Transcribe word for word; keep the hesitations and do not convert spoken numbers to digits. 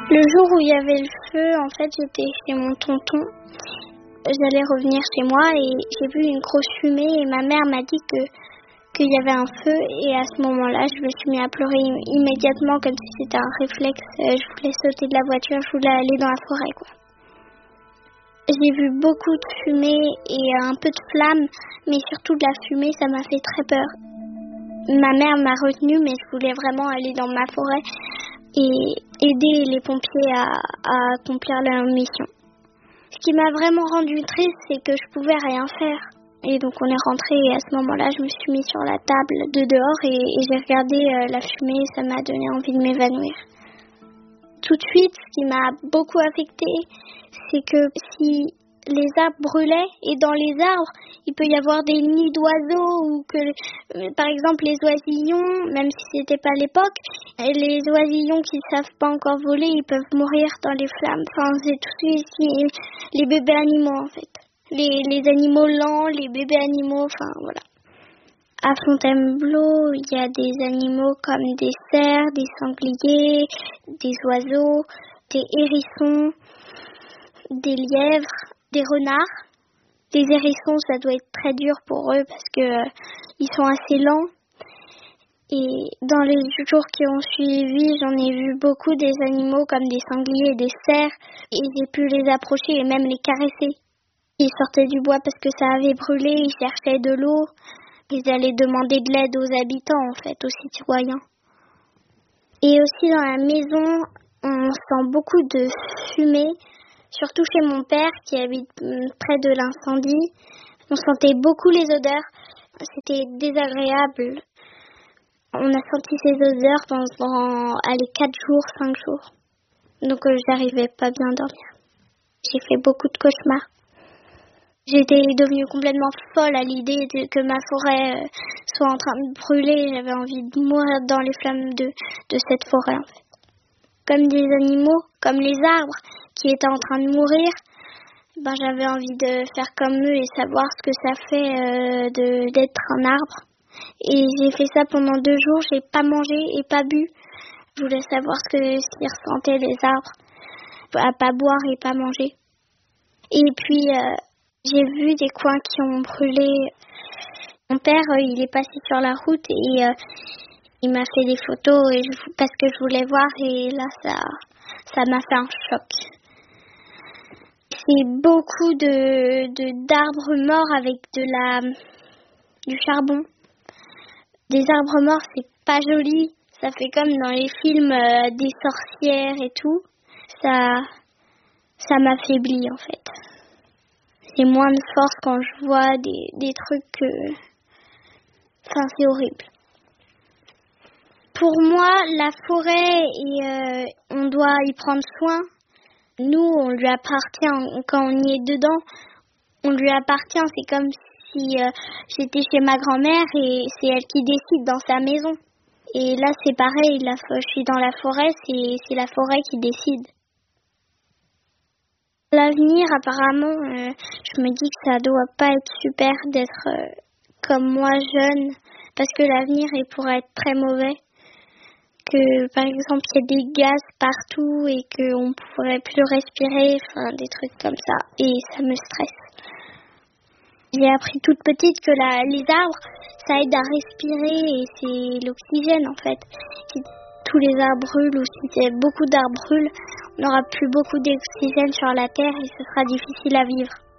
Le jour où il y avait le feu, en fait, j'étais chez mon tonton. J'allais revenir chez moi et j'ai vu une grosse fumée et ma mère m'a dit que qu'il y avait un feu et à ce moment-là, je me suis mis à pleurer immédiatement comme si c'était un réflexe. Je voulais sauter de la voiture, je voulais aller dans la forêt, quoi. J'ai vu beaucoup de fumée et un peu de flammes, mais surtout de la fumée, ça m'a fait très peur. Ma mère m'a retenue, mais je voulais vraiment aller dans ma forêt et aider les pompiers à, à accomplir leur mission. Ce qui m'a vraiment rendue triste, c'est que je pouvais rien faire. Et donc on est rentré et à ce moment-là, je me suis mise sur la table de dehors et, et j'ai regardé euh, la fumée et ça m'a donné envie de m'évanouir. Tout de suite, ce qui m'a beaucoup affectée, c'est que si les arbres brûlaient et dans les arbres, il peut y avoir des nids d'oiseaux ou que, euh, par exemple, les oisillons, même si c'était pas l'époque, les oisillons qui savent pas encore voler, ils peuvent mourir dans les flammes. Enfin, c'est tout ici, les bébés animaux en fait. Les, les animaux lents, les bébés animaux, enfin voilà. À Fontainebleau, il y a des animaux comme des cerfs, des sangliers, des oiseaux, des hérissons, des lièvres, des renards. Les hérissons, ça doit être très dur pour eux parce que euh, ils sont assez lents. Et dans les jours qui ont suivi, j'en ai vu beaucoup des animaux comme des sangliers et des cerfs. Et j'ai pu les approcher et même les caresser. Ils sortaient du bois parce que ça avait brûlé, ils cherchaient de l'eau. Ils allaient demander de l'aide aux habitants, en fait, aux citoyens. Et aussi dans la maison, on sent beaucoup de fumée, surtout chez mon père qui habite près de l'incendie. On sentait beaucoup les odeurs, c'était désagréable. On a senti ces odeurs pendant, allez, quatre jours, cinq jours. Donc euh, j'arrivais pas bien à dormir. J'ai fait beaucoup de cauchemars. J'étais devenue complètement folle à l'idée de, que ma forêt euh, soit en train de brûler. J'avais envie de mourir dans les flammes de, de cette forêt, en fait. Comme des animaux, comme les arbres qui étaient en train de mourir, ben, j'avais envie de faire comme eux et savoir ce que ça fait euh, de, d'être un arbre. Et j'ai fait ça pendant deux jours. J'ai pas mangé et pas bu. Je voulais savoir ce que ce qu'ils ressentaient les arbres, à pas boire et pas manger. Et puis... Euh, J'ai vu des coins qui ont brûlé. Mon père, euh, il est passé sur la route et euh, il m'a fait des photos et je, parce que je voulais voir et là, ça, ça m'a fait un choc. C'est beaucoup de, de d'arbres morts avec de la, du charbon. Des arbres morts, c'est pas joli. Ça fait comme dans les films euh, des sorcières et tout. Ça, ça m'affaiblit en fait. J'ai moins de force quand je vois des, des trucs que... Enfin, c'est horrible. Pour moi, la forêt, et, euh, on doit y prendre soin. Nous, on lui appartient. Quand on y est dedans, on lui appartient. C'est comme si euh, j'étais chez ma grand-mère et c'est elle qui décide dans sa maison. Et là, c'est pareil. La, je suis dans la forêt, c'est, c'est la forêt qui décide. L'avenir, apparemment, euh, je me dis que ça doit pas être super d'être euh, comme moi jeune, parce que l'avenir il pourrait être très mauvais. Que par exemple il y a des gaz partout et qu'on pourrait plus respirer, enfin des trucs comme ça, et ça me stresse. J'ai appris toute petite que la, les arbres, ça aide à respirer et c'est l'oxygène en fait. Si tous les arbres brûlent ou si beaucoup d'arbres brûlent, on n'aura plus beaucoup d'oxygène sur la terre et ce sera difficile à vivre.